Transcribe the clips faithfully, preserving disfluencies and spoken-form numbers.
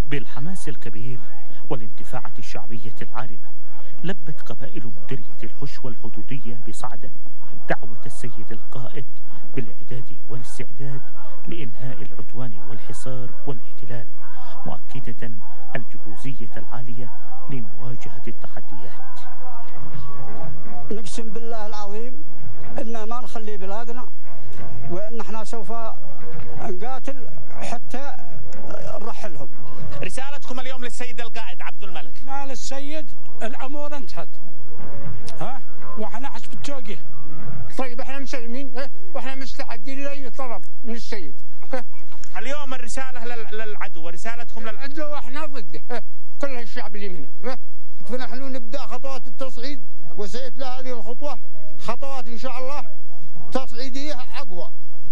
بالحماس الكبير والانتفاعة الشعبية العارمة لبت قبائل مديرية الحش والحدودية بصعدة دعوة السيد القائد بالإعداد والاستعداد لإنهاء العدوان والحصار والاحتلال، مؤكدة الجهوزية العالية لمواجهة التحديات. نقسم بالله العظيم إن ما نخلي بلادنا، وإن احنا سوف نقاتل حتى نرحلهم. رسالتكم اليوم للسيد القائد عبد الملك؟ ما للسيد الأمور انتهت، ها واحنا حسب التوجيه. طيب احنا مسلمين واحنا مستعدين لأي طلب من السيد. اليوم الرسالة للعدو ورسالتكم للعدو واحنا ضده كل الشعب اليمني، فنحن نبدأ خطوات التصعيد وسيتلى هذه الخطوة خطوات إن شاء الله تصعيدية أقوى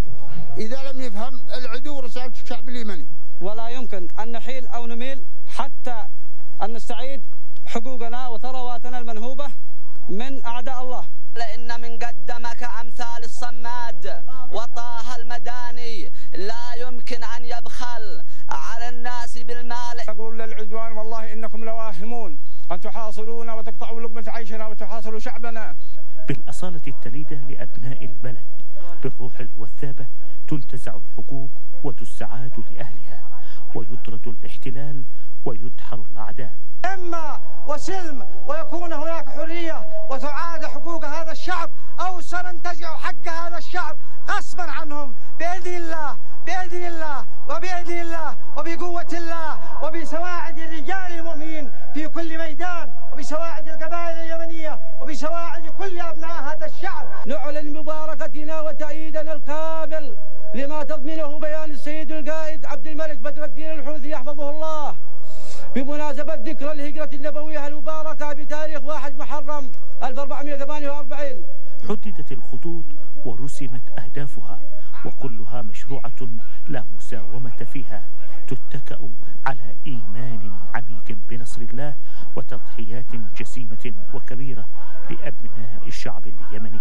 إذا لم يفهم العدو رسالة الشعب اليمني. ولا يمكن أن نحيل أو نميل حتى أن نستعيد حقوقنا وثرواتنا المنهوبة من أعداء الله. لأن من قدمك أمثال الصماد وطه المداني لا يمكن أن يبخل على الناس بالمال. أقول للعدوان والله إنكم لواهمون أن تحاصرون وتقطعوا لقمة عيشنا وتحاصروا شعبنا. بالأصالة التليدة لأبناء البلد بالروح الوثابة تنتزع الحقوق وتستعاد لأهلها ويطرد الاحتلال ويدحر الأعداء. إما وسلم ويكون هناك حرية وتعاد حقوق هذا الشعب، أو سننتزع حق هذا الشعب غصبا عنهم بإذن الله بإذن الله وبإذن الله وبقوة الله وبسواعد الرجال المؤمنين في كل ميدان وبسواعد القبائل اليمنية وبسواعد كل أبناء هذا الشعب. نعلن مباركتنا وتأييدنا الكامل لما تضمنه بيان السيد القائد عبد الملك بدر الدين الحوثي يحفظه الله بمناسبة ذكرى الهجرة النبوية المباركة بتاريخ واحد محرم ألف وأربعمائة وثمانية وأربعين. حددت الخطوط ورسمت أهدافها وكلها مشروعة لا مساومة فيها، تتكأ على إيمان عميق بنصر الله وتضحيات جسيمة وكبيرة لأبناء الشعب اليمني.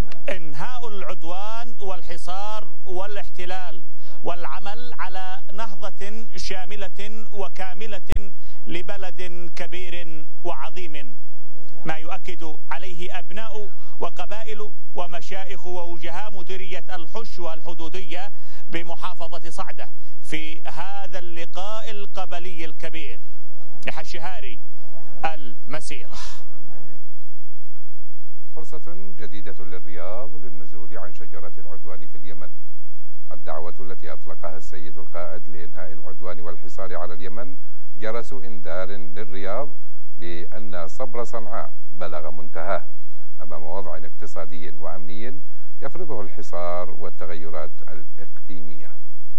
إنهاء العدوان والحصار والاحتلال والعمل على نهضة شاملة وكاملة لبلد كبير وعظيم، ما يؤكد عليه أبناء وقبائل ومشايخ ووجهاء مديرية الحش والحدودية بمحافظة صعدة في هذا اللقاء القبلي الكبير. لحشهاري المسيرة. فرصة جديدة للرياض للنزول عن شجرة العدوان في اليمن. الدعوة التي أطلقها السيد القائد لإنهاء العدوان والحصار على اليمن جرس إنذار للرياض بأن صبر صنعاء بلغ منتهاه أمام وضع اقتصادي وأمني يفرضه الحصار والتغيرات الإقليمية.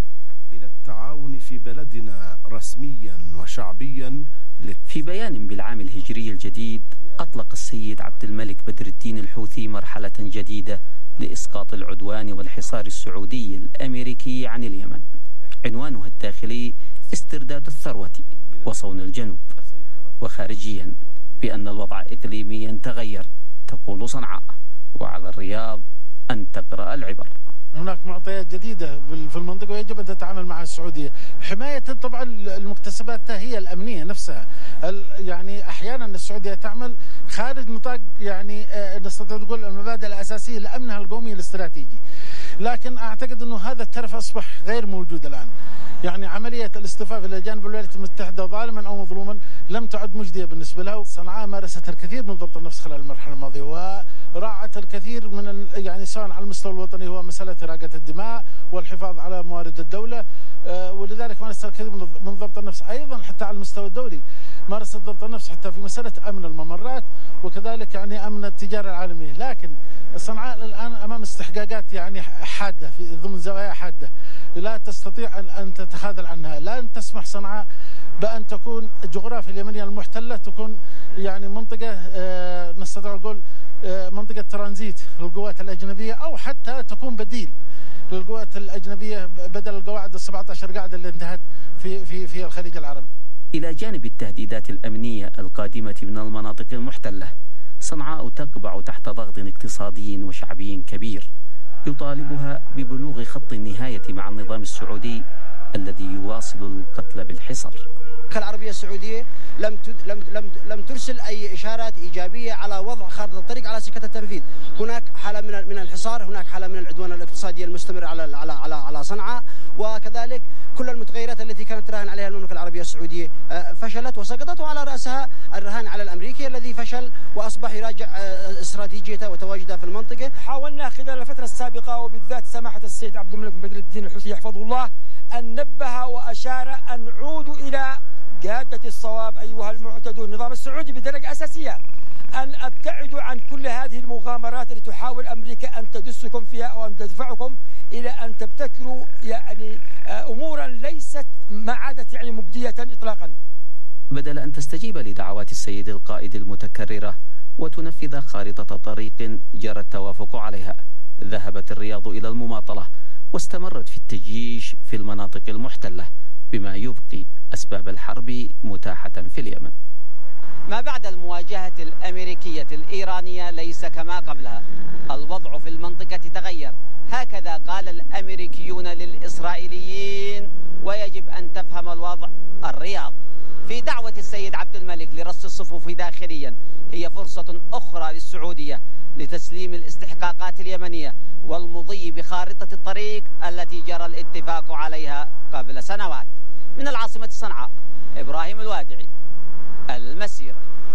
إلى التعاون في بلدنا رسميا وشعبيا. في بيان بالعام الهجري الجديد أطلق السيد عبد الملك بدر الدين الحوثي مرحلة جديدة لإسقاط العدوان والحصار السعودي الأمريكي عن اليمن، عنوانها الداخلي استرداد الثروة وصون الجنوب، وخارجيا بأن الوضع إقليميا تغير تقول صنعاء، وعلى الرياض أن تقرأ العبر. هناك معطيات جديدة في المنطقة ويجب أن تتعامل مع السعودية. حماية طبعا المكتسبات هي الأمنية نفسها، يعني أحيانا السعودية تعمل خارج نطاق يعني نستطيع نقول المبادئ الأساسية لأمنها القومي الاستراتيجي، لكن أعتقد أنه هذا الترف أصبح غير موجود الآن. يعني عملية الاصطفاف إلى جانب الولايات المتحدة ظالما أو مظلوما لم تعد مجدية بالنسبة لها. صنعاء مارست الكثير من ضبط النفس خلال المرحلة الماضية وراعت الكثير من يعني سواء على المستوى الوطني هو مسألة إراقة الدماء والحفاظ على موارد الدولة، ولذلك مارست الكثير من ضبط النفس. أيضا حتى على المستوى الدولي مارست ضبط النفس حتى في مسألة أمن الممرات وكذلك يعني أمن التجارة العالمية. لكن صنعاء الآن أمام استحقاقات يعني حادة في ضمن زوايا حادة لا تستطيع أن تتخاذل عنها. لن تسمح صنعاء بأن تكون الجغرافيا اليمنية المحتلة تكون يعني منطقة آه نستطيع نقول آه منطقة ترانزيت للقوات الأجنبية، أو حتى تكون بديل للقوات الأجنبية بدل القواعد السبعة عشر قاعدة اللي انتهت في في في الخليج العربي. إلى جانب التهديدات الأمنية القادمة من المناطق المحتلة، صنعاء تقبع تحت ضغط اقتصادي وشعبي كبير يطالبها ببلوغ خط النهاية مع النظام السعودي الذي يواصل القتل بالحصار. العربية السعودية لم لم لم لم ترسل أي إشارات إيجابية على وضع خارطة الطريق على سكة التنفيذ. هناك حالة من من الحصار، هناك حالة من العدوان الاقتصادي المستمر على على على على صنعاء، وكذلك كل المتغيرات التي كانت تراهن عليها المملكة العربية السعودية فشلت وسقطت، وعلى رأسها الرهان على الأمريكي الذي فشل وأصبح يراجع استراتيجيته وتواجده في المنطقة. حاولنا خلال الفترة السابقة وبالذات سماحة السيد عبد الملك بدر الدين الحوثي يحفظه الله أن نبه وأشار أن نعود إلى جادة الصواب أيها المعتدون. النظام السعودي بدرجة أساسية أن أبتعدوا عن كل هذه المغامرات التي تحاول أمريكا أن تدسكم فيها أو أن تدفعكم إلى أن تبتكروا يعني أمورا ليست ما عادت يعني مبدية إطلاقا. بدل أن تستجيب لدعوات السيد القائد المتكررة وتنفذ خارطة طريق جرى التوافق عليها، ذهبت الرياض إلى المماطلة واستمرت في التجييش في المناطق المحتلة، بما يبقي أسباب الحرب متاحة في اليمن. ما بعد المواجهة الأمريكية الإيرانية ليس كما قبلها، الوضع في المنطقة تغير، هكذا قال الأمريكيون للإسرائيليين، ويجب أن تفهم الوضع. الرياض في دعوة السيد عبد الملك لرص الصفوف داخليا هي فرصة أخرى للسعودية لتسليم الاستحقاقات اليمنية والمضي بخارطة الطريق التي جرى الاتفاق عليها قبل سنوات. من العاصمة صنعاء، إبراهيم الوادعي، المسيرة.